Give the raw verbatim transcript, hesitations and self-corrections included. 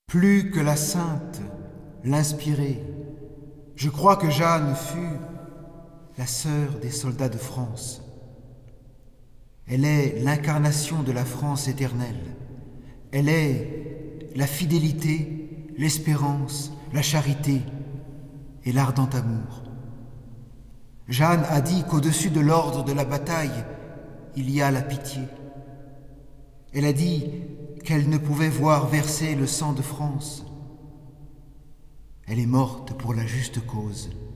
Plus que la sainte, l'inspirée, je crois que Jeanne fut la sœur des soldats de France. Elle est l'incarnation de la France éternelle. Elle est la fidélité, l'espérance, la charité et l'ardent amour. Jeanne a dit qu'au-dessus de l'ordre de la bataille, il y a la pitié. Elle a dit qu'elle ne pouvait voir verser le sang de France. Elle est morte pour la juste cause.